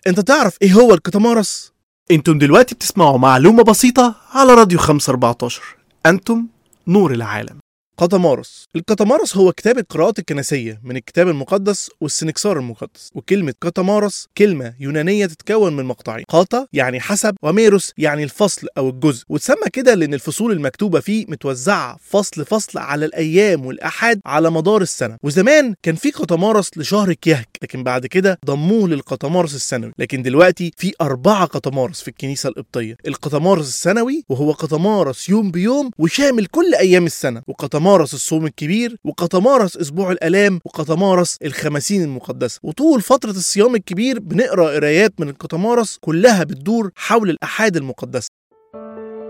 انت تعرف ايه هو القطمارس؟ انتم دلوقتي بتسمعوا معلومة بسيطة على راديو 514. انتم نور العالم. القطمارس هو كتاب القراءات الكنسية من الكتاب المقدس والسنكسار المقدس. وكلمة قطمارس كلمة يونانية تتكون من مقطعين، قاطا يعني حسب، وميروس يعني الفصل أو الجزء، وتسمى كده لأن الفصول المكتوبة فيه متوزعة فصل على الأيام والأحاد على مدار السنة. وزمان كان في قطمارس لشهر كيهك، لكن بعد كده ضموه للقطمارس السنوي. لكن دلوقتي في 4 قطمارس في الكنيسة القبطية: القطمارس السنوي وهو قطمارس يوم بيوم وشامل كل أيام السنة، وقطمارس الصوم الكبير، وقطمارس اسبوع الالام، وقطمارس الخمسين المقدسه. وطول فتره الصيام الكبير بنقرا قرايات من القطمارس كلها بتدور حول الاحاد المقدسه.